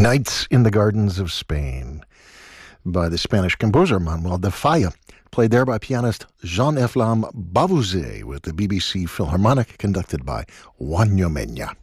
Nights in the Gardens of Spain by the Spanish composer Manuel de Falla, played there by pianist Jean-Eflaam Bavouzet with the BBC Philharmonic, conducted by Juan Ñomena.